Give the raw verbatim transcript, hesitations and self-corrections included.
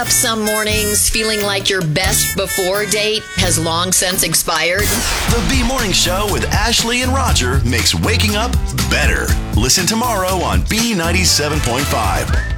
Up some mornings feeling like your best before date has long since expired. The B Morning Show with Ashley and Roger makes waking up better. Listen tomorrow on B ninety-seven point five.